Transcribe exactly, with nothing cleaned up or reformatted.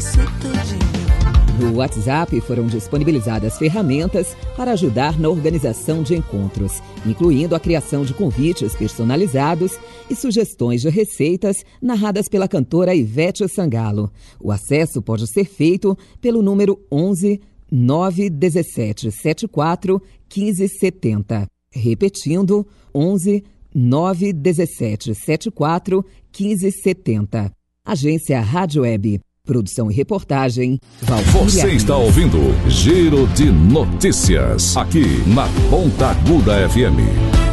isso tudinho. No WhatsApp foram disponibilizadas ferramentas para ajudar na organização de encontros, incluindo a criação de convites personalizados e sugestões de receitas narradas pela cantora Ivete Sangalo. O acesso pode ser feito pelo número onze nove um sete sete quatro um cinco sete zero. Repetindo, onze nove um sete sete quatro um cinco sete zero. Agência Rádio Web. Produção e reportagem, Valquíria. Você está ouvindo Giro de Notícias, aqui na Ponta Aguda F M.